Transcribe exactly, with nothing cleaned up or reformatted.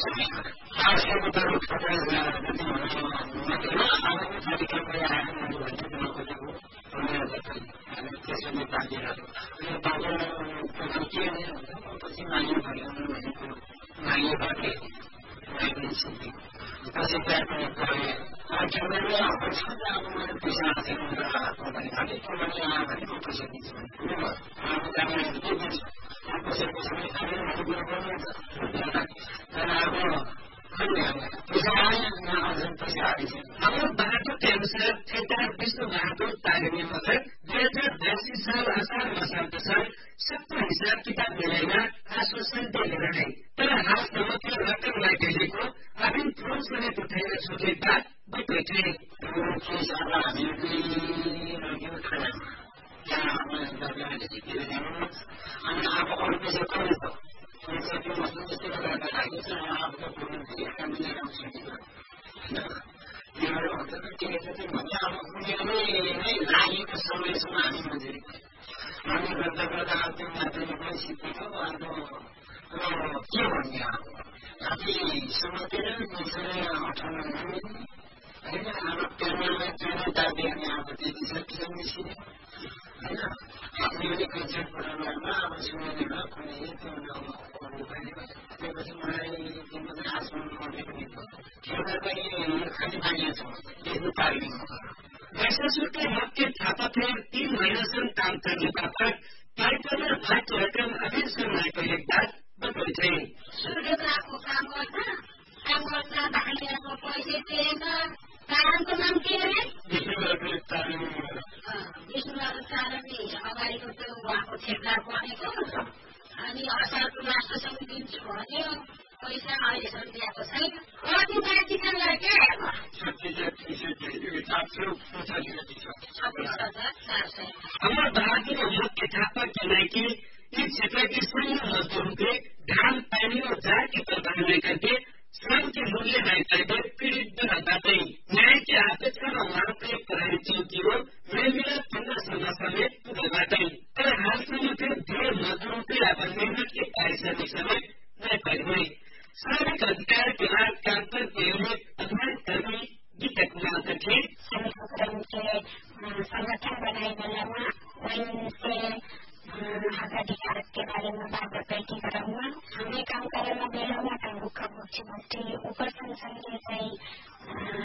आजकलको त तपाईँ मात्रै आगामी कार्यक्रममा आएर मैले भन्नु खोजेको त्यसैले बाँधिरहेको यो बाँधेर के पछि माग्यो भनेको माग्यो भने माग्ने सिद्धि पछि त्यहाँ पनि गएँ अब सधैँ अब मैले पैसा आएको भने अलिक कमाउने आयो भने म पैसा दिन्छु भने कुरो भयो अब जानेर के दिन्छु पैसा पैसा पनि खाने भन्ने कुरो गर्नुहुन्छ तर अब पैसा आएन अझै पैसा आएछ अब बाटोको अनुसार ठेकेदार विष्णु बहादुर तारेमी मगर दुई हजार बयासी साल असार मसान्तसम्म सबै हिसाब किताब मिलाइमा आश्वासन दिएर रहे तर हालसम्म त्यो रकम नदिएको अभिन फोन समेत उठाएर छुटे बात बैठे अनि अब अरू पैसा कहिले छ त्यो मसिन जस्तो गरेर राखेको छ आफ्नो मिलेर आउँछ के भन्दा अब उनीहरूले नै लागेको समयसम्म हामी मजुरी हामी गर्दा गर्दा अब त्यो मान्छेले पनि सिकेको अन्त के भन्ने अब आफै समातेर मिसेर अठाउन्न होइन अब प्यानलमा जुन दाबिने अब त्यति छ किन मिसिने होइन हामीले कन्सेप्ट प्रोग्राममा अब सुनेर कुनै त्यो त्यसपछि मलाई तिम्रो चाहिँ आसमान गर्ने पनि थियो चाहिँ खाली मानिएको छ देख्नु पाइने वैशासुरकै हकके थापा फेर तीन महीनासम्म काम करने बापत कार्यक्रम भाग रकम अभिनसम्म आएको बात बताउँथे सूर्यको काम गर्दा काम गर्दा भाइको पैसा दिएन कारणको नाम के हो विष्णुको कारण विष्णुको कारणले अगाडिको त्यो उहाँको ठेक्दार बनेको अनि असारको लास्टसम्म दिन्छु भन्यो पैसा अहिलेसम्म दिएको छैन कति बाँकी छ के छब्बिस हजार चार सय अमर बहादुर मुख्य थापा कहलाइए इस क्षेत्र के सैन्य मजदूरों के धान पानी और जार की प्रबंधन करके श्रम के मूल्य नहीं करके पीड़ित बताते न्याय की अपेक्षा में मांग प्रयोग कराने की ओर मेरा पंद्रह सभा समेत बताते पर हाल समय फिर ढेर मजदूरों के अपन मेहनत के पारिश्रमिक समय न कर हुए श्रमिक अधिकार के बाद काम पर नियमित अभियान कर्मी गीता कुमार कठे संगठन बनाए बेलामा वहीं अधिकार के बारे में बात बैठी कराऊंगा हमें काम करेला बेलामा का मुख्य मुख्यमंत्री ऊपर संसदीय